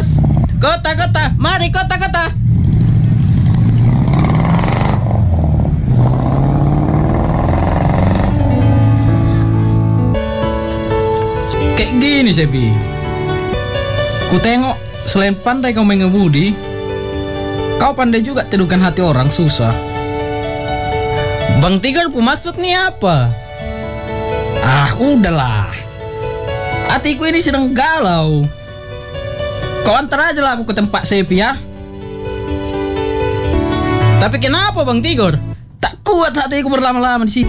Mas. Kota, mari kota. Kayak gini Sepi. Ku tengok selain pandai kau mengemudi, kau pandai juga teduhkan hati orang susah. Bang Tigor, maksud nih apa? Ah, udahlah. Hatiku ini sedang galau. Kau antar aja lah aku ke tempat Sepi ya. Tapi kenapa Bang Tigor? Tak kuat hatiku berlama-lama di sini.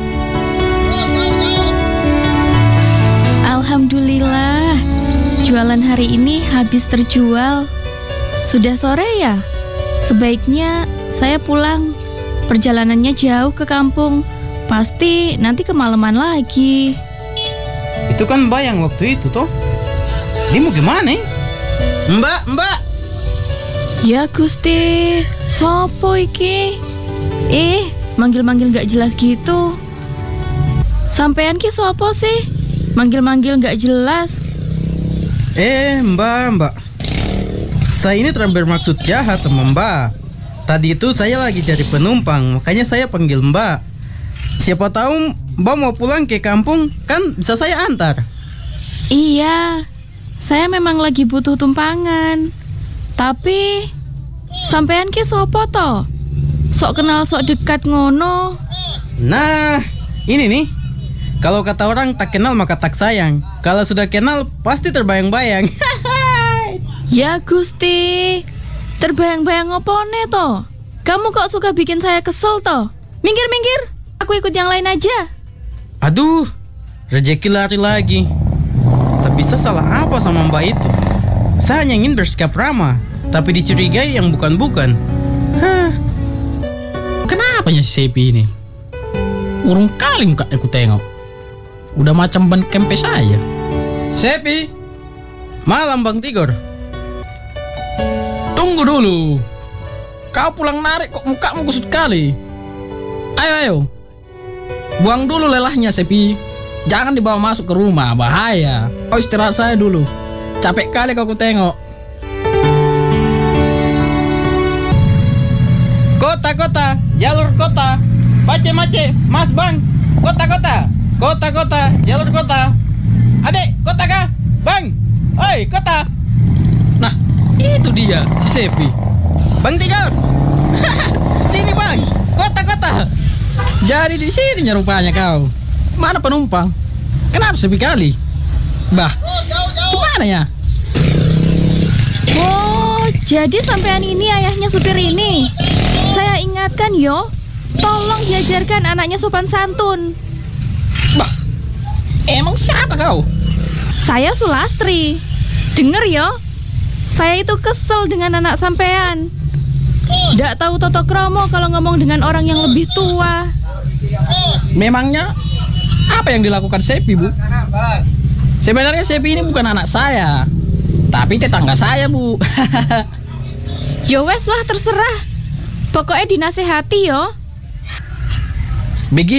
Alhamdulillah, jualan hari ini habis terjual. Sudah sore ya? Sebaiknya saya pulang. Perjalanannya jauh ke kampung. Pasti nanti kemalaman lagi. Itu kan Mbak yang waktu itu toh. Dia mau gimana? Mbak. Ya Gusti, sopo iki? Manggil-manggil gak jelas gitu. Sampean ki sopo sih? Manggil-manggil gak jelas. Mbak. Saya ini terlalu bermaksud jahat sama Mbak. Tadi itu saya lagi cari penumpang, makanya saya panggil Mbak. Siapa tahu Mbak mau pulang ke kampung, kan bisa saya antar. Iya, saya memang lagi butuh tumpangan. Tapi sampean ki sopo to? Sok kenal sok dekat ngono. Nah, ini nih. Kalau kata orang tak kenal maka tak sayang. Kalau sudah kenal pasti terbayang-bayang. Ya Gusti, terbayang-bayang opone to? Kamu kok suka bikin saya kesel to? Minggir, aku ikut yang lain aja. Aduh, rezeki lari lagi. Tak bisa salah apa sama Mbak itu. Saya hanya ingin bersikap ramah, tapi dicurigai yang bukan-bukan. Kenapa si Sepi ini? Urung kali muka aku tengok. Udah macam ban kempes aja. Sepi, Malam Bang Tigor. tunggu dulu. Kau pulang narik kok mukamu kusut kali. Ayo. Buang dulu lelahnya Sepi. Jangan dibawa masuk ke rumah, bahaya. Kau istirahat saya dulu. Capek kali kau tengok. Kota, jalur kota. Mace, Mas Bang. Kota, jalur kota. Adek, kota kah? Bang, oi kota. Nah, itu dia si Sepi. Bang Tigor. Sini Bang, kota. Jadi di sininya rupanya kau. Mana penumpang? Kenapa sepi kali? Bah, gimana ya? Oh, jadi sampean ini ayahnya supir ini. Saya ingatkan yo, tolong diajarkan anaknya sopan santun. Bah, emang siapa kau? Saya Sulastri. Dengar yo, saya itu kesel dengan anak sampean. Nggak tahu toto kromo kalau ngomong dengan orang yang lebih tua. Memangnya apa yang dilakukan Sepi, Bu? Sebenarnya Sepi ini bukan anak saya, tapi tetangga saya, Bu. Yo wes lah terserah. Pokoknya dinasehati yo. Begini